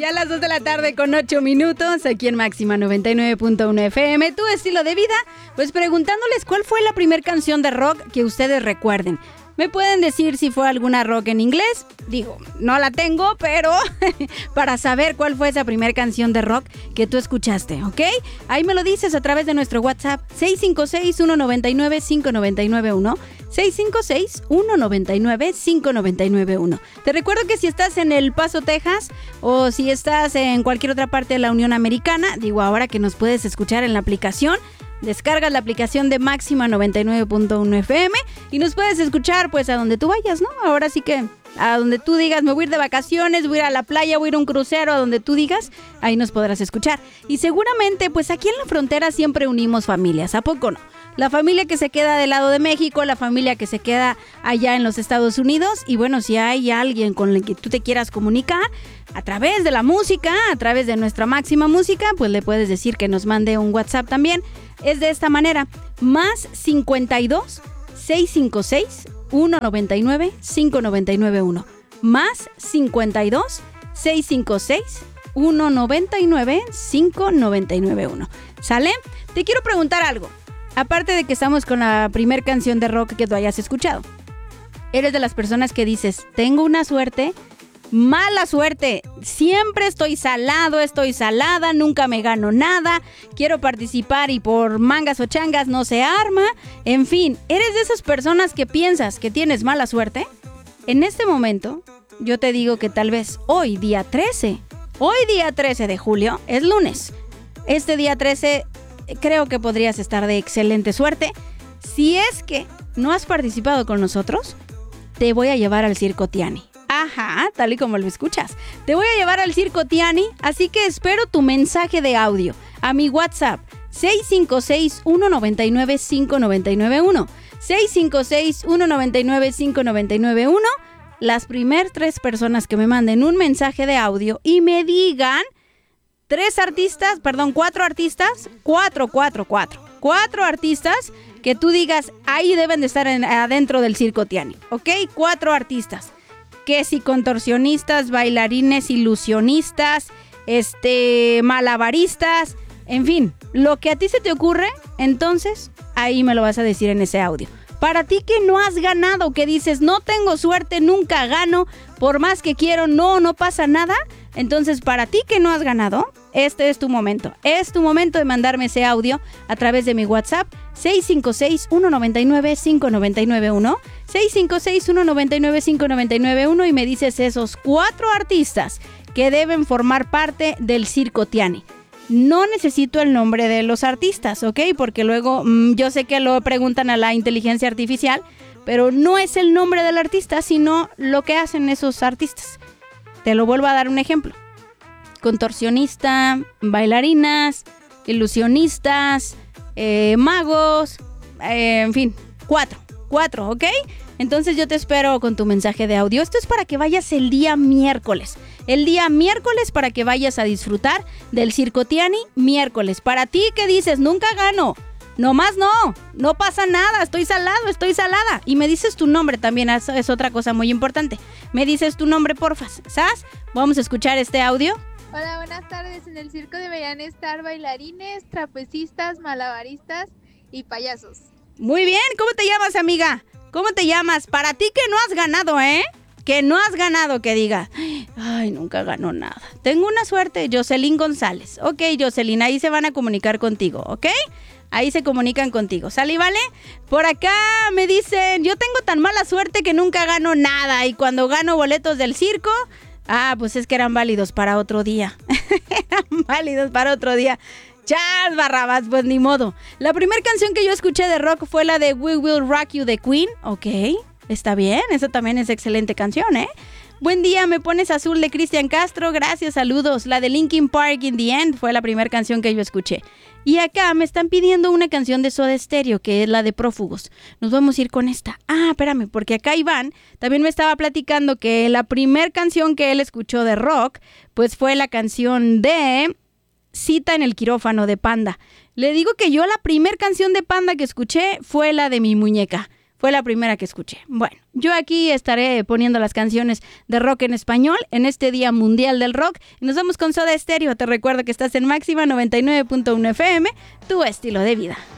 Ya a las 2 de la tarde con 8 minutos, aquí en Máxima 99.1 FM, tu estilo de vida, pues preguntándoles cuál fue la primer canción de rock que ustedes recuerden. ¿Me pueden decir si fue alguna rock en inglés? Digo, no la tengo, pero para saber cuál fue esa primera canción de rock que tú escuchaste, ¿ok? Ahí me lo dices a través de nuestro WhatsApp 656-199-5991, 656-199-5991. Te recuerdo que si estás en El Paso, Texas, o si estás en cualquier otra parte de la Unión Americana, digo, ahora que nos puedes escuchar en la aplicación, descargas la aplicación de Máxima 99.1 FM y nos puedes escuchar pues a donde tú vayas, ¿no? Ahora sí que a donde tú digas, me voy a ir de vacaciones, voy a ir a la playa, voy a ir a un crucero, a donde tú digas, ahí nos podrás escuchar. Y seguramente pues aquí en la frontera siempre unimos familias, ¿a poco no? La familia que se queda del lado de México, la familia que se queda allá en los Estados Unidos. Y bueno, si hay alguien con el que tú te quieras comunicar a través de la música, a través de nuestra Máxima Música, pues le puedes decir que nos mande un WhatsApp también. Es de esta manera, más 52 656 199 5991. Más 52 656 199 5991. ¿Sale? Te quiero preguntar algo. Aparte de que estamos con la primer canción de rock que tú hayas escuchado, ¿eres de las personas que dices, tengo una suerte, mala suerte, siempre estoy salado, estoy salada, nunca me gano nada, quiero participar y por mangas o changas no se arma? En fin, ¿eres de esas personas que piensas que tienes mala suerte? En este momento, yo te digo que tal vez hoy día 13 de julio, es lunes. Este día 13 creo que podrías estar de excelente suerte. Si es que no has participado con nosotros, te voy a llevar al Circo Tiani. Ajá, tal y como lo escuchas. Te voy a llevar al Circo Tiani, así que espero tu mensaje de audio a mi WhatsApp 656-199-5991. 656-199-5991. Las primeras 3 personas que me manden un mensaje de audio y me digan 4 artistas, 4 artistas que tú digas, ahí deben de estar adentro del Circo Tiani, ¿ok? 4 artistas, que si contorsionistas, bailarines, ilusionistas, malabaristas, en fin, lo que a ti se te ocurre, entonces ahí me lo vas a decir en ese audio. Para ti que no has ganado, que dices, no tengo suerte, nunca gano, por más que quiero, no pasa nada. Entonces, para ti que no has ganado, este es tu momento. Es tu momento de mandarme ese audio a través de mi WhatsApp 656-199-5991, 656-199-5991 y me dices esos 4 artistas que deben formar parte del Circo Tiani. No necesito el nombre de los artistas, ¿ok? Porque luego yo sé que lo preguntan a la inteligencia artificial, pero no es el nombre del artista, sino lo que hacen esos artistas. Te lo vuelvo a dar un ejemplo. Contorsionista, bailarinas, ilusionistas, magos, en fin, 4, ¿ok? Entonces yo te espero con tu mensaje de audio. Esto es para que vayas el día miércoles. El día miércoles para que vayas a disfrutar del Circo Tiani miércoles. Para ti que dices, nunca gano. Nomás no pasa nada, estoy salado, estoy salada. Y me dices tu nombre también, eso es otra cosa muy importante. Me dices tu nombre, porfa, ¿sabes? Vamos a escuchar este audio. Hola, buenas tardes. En el circo deberían estar bailarines, trapecistas, malabaristas y payasos. Muy bien, ¿cómo te llamas, amiga? ¿Cómo te llamas? Para ti que no has ganado, que no has ganado, que diga, ay, nunca ganó nada. Tengo una suerte, Jocelyn González. Ok, Jocelyn, ahí se van a comunicar contigo, ¿ok? Ahí se comunican contigo, ¿sale y vale? Por acá me dicen, yo tengo tan mala suerte que nunca gano nada. Y cuando gano boletos del circo, pues es que eran válidos para otro día. Eran válidos para otro día. Chas, Barrabás, pues ni modo. La primera canción que yo escuché de rock fue la de We Will Rock You de Queen. Ok, está bien, esa también es excelente canción, Buen día, me pones azul de Cristian Castro, gracias, saludos. La de Linkin Park, In the End, fue la primera canción que yo escuché. Y acá me están pidiendo una canción de Soda Stereo, que es la de Prófugos. Nos vamos a ir con esta. Espérame, porque acá Iván también me estaba platicando que la primera canción que él escuchó de rock, pues fue la canción de Cita en el quirófano de Panda. Le digo que yo la primera canción de Panda que escuché fue la de Mi Muñeca. fue la primera que escuché. Bueno, yo aquí estaré poniendo las canciones de rock en español en este Día Mundial del Rock. Y nos vamos con Soda Stereo. Te recuerdo que estás en Máxima 99.1 FM, tu estilo de vida.